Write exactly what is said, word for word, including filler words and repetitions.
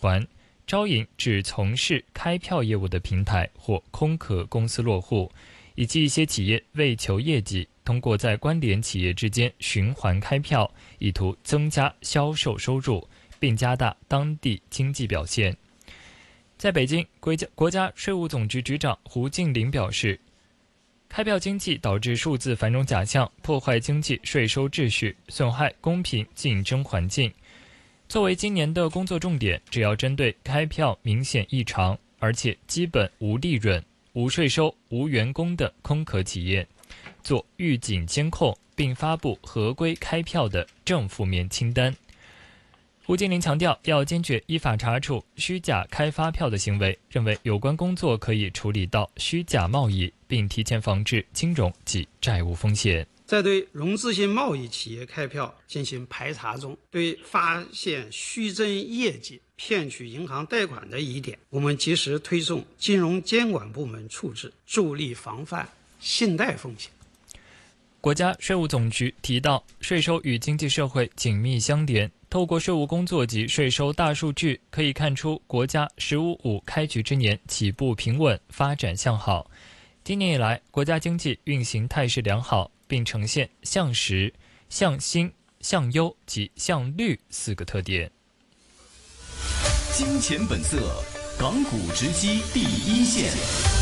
环，招引只从事开票业务的平台或空壳公司落户，以及一些企业为求业绩，通过在关联企业之间循环开票，以图增加销售收入，并加大当地经济表现。在北京，国家国家税务总局局长胡静林表示，开票经济导致数字繁荣假象，破坏经济税收秩序，损害公平竞争环境。作为今年的工作重点，只要针对开票明显异常，而且基本无利润、无税收、无员工的空壳企业，做预警监控，并发布合规开票的正负面清单。胡金林强调，要坚决依法查处虚假开发票的行为，认为有关工作可以处理到虚假贸易，并提前防治金融及债务风险。 在对融资性贸易企业开票进行排查中，对发现虚增业绩、骗取银行贷款的疑点，我们及时推送金融监管部门处置，助力防范信贷风险。 国家税务总局提到，税收与经济社会紧密相连，透过税务工作及税收大数据，可以看出国家“十五五”开局之年起步平稳，发展向好。今年以来，国家经济运行态势良好，并呈现向实、向新、向优及向绿四个特点。 金钱本色，港股直击第一线。